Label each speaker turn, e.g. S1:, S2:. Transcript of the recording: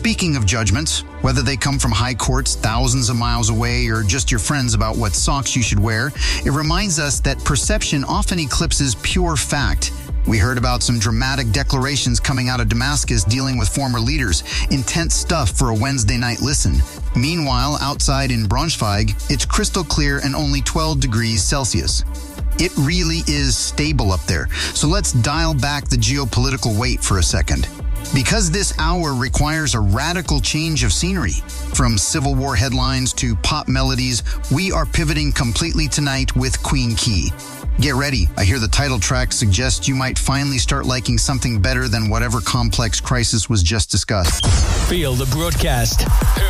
S1: Speaking of judgments, whether they come from high courts thousands of miles away or just your friends about what socks you should wear, it reminds us that perception often eclipses pure fact. We heard about some dramatic declarations coming out of Damascus dealing with former leaders, intense stuff for a Wednesday night listen. Meanwhile, outside in Braunschweig, it's crystal clear and only 12 degrees Celsius. It really is stable up there, so let's dial back the geopolitical weight for a second. Because this hour requires a radical change of scenery, from Civil War headlines to pop melodies, we are pivoting completely tonight with Queen Key. Get ready, I hear the title track suggests you might finally start liking something better than whatever complex crisis was just discussed.
S2: Feel the broadcast.